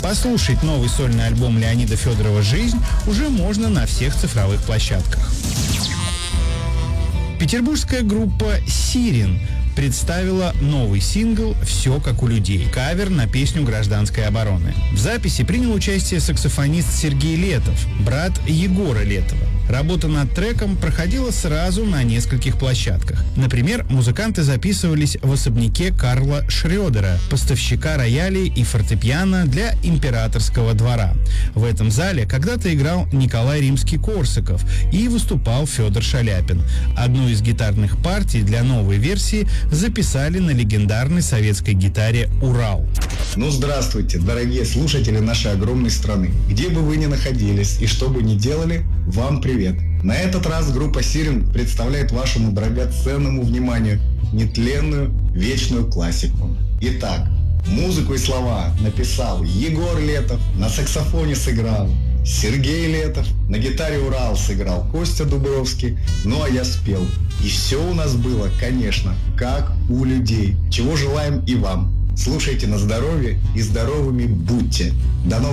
Послушать новый сольный альбом Леонида Федорова «Жизнь» уже можно на всех цифровых площадках. Петербургская группа «Сирен» представила новый сингл «Все как у людей» — кавер на песню «Гражданской обороны». В записи принял участие саксофонист Сергей Летов, брат Егора Летова. Работа над треком проходила сразу на нескольких площадках. Например, музыканты записывались в особняке Карла Шрёдера, поставщика роялей и фортепиано для императорского двора. В этом зале когда-то играл Николай Римский-Корсаков и выступал Федор Шаляпин. Одну из гитарных партий для новой версии записали на легендарной советской гитаре «Урал». Ну, здравствуйте, дорогие слушатели нашей огромной страны. Где бы вы ни находились и что бы ни делали, вам привет. На этот раз группа «Сирен» представляет вашему драгоценному вниманию нетленную, вечную классику. Итак, музыку и слова написал Егор Летов, на саксофоне сыграл Сергей Летов, на гитаре «Урал» сыграл Костя Дубровский, ну а я спел. И все у нас было, конечно, как у людей, чего желаем и вам. Слушайте на здоровье и здоровыми будьте. До новых